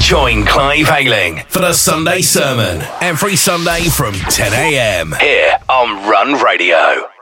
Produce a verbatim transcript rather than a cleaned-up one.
Join Clive Ayling for the Sunday Sermon every Sunday from ten a.m. here on Run Radio.